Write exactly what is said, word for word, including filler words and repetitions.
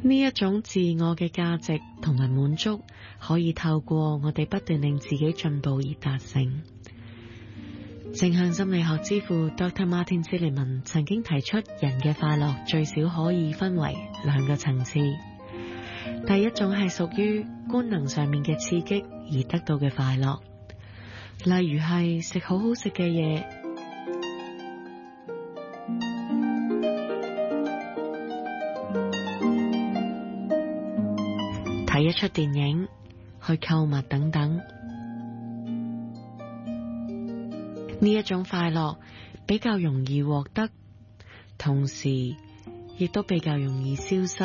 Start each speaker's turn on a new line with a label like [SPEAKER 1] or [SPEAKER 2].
[SPEAKER 1] 呢一種自我嘅價值同埋滿足，可以透過我哋不斷令自己進步而達成。正向心理學之父 Doctor Martin Seligman 曾經提出，人嘅快樂最少可以分為兩個層次。第一種係屬於官能上面嘅刺激而得到嘅快樂，例如係食好好食嘅嘢，睇一出電影，去購物等等。呢一種快樂比較容易獲得，同時亦都比較容易消失。